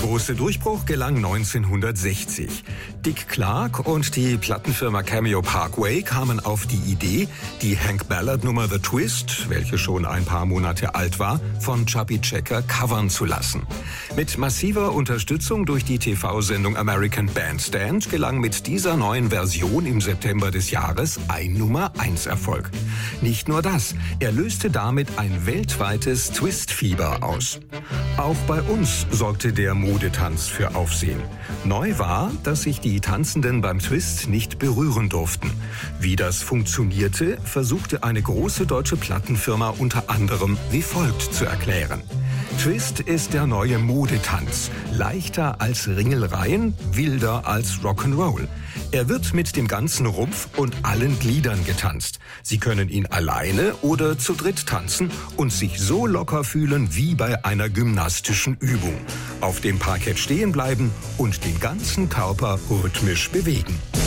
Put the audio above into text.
große Durchbruch gelang 1960. Dick Clark und die Plattenfirma Cameo Parkway kamen auf die Idee, die Hank Ballard-Nummer The Twist, welche schon ein paar Monate alt war, von Chubby Checker covern zu lassen. Mit massiver Unterstützung durch die TV-Sendung American Bandstand gelang mit dieser neuen Version im September des Jahres ein Nummer-1-Erfolg. Nicht nur das, er löste damit ein weltweites Twist-Fieber aus. Auch bei uns sorgte der Modetanz für Aufsehen. Neu war, dass sich die Tanzenden beim Twist nicht berühren durften. Wie das funktionierte, versuchte eine große deutsche Plattenfirma unter anderem wie folgt zu erklären. Twist ist der neue Modetanz. Leichter als Ringelreihen, wilder als Rock'n'Roll. Er wird mit dem ganzen Rumpf und allen Gliedern getanzt. Sie können ihn alleine oder zu dritt tanzen und sich so locker fühlen wie bei einer gymnastischen Übung. Auf dem Parkett stehen bleiben und den ganzen Körper rhythmisch bewegen.